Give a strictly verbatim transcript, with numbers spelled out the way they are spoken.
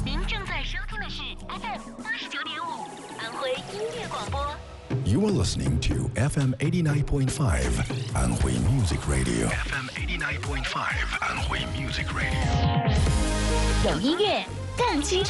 您正在收听的是 F M 八十九点五安徽音乐广播。 You are listening to F M eighty-nine point five Anhui Music Radio. F M eighty-nine point five Anhui Music Radio. 有音乐，更青春。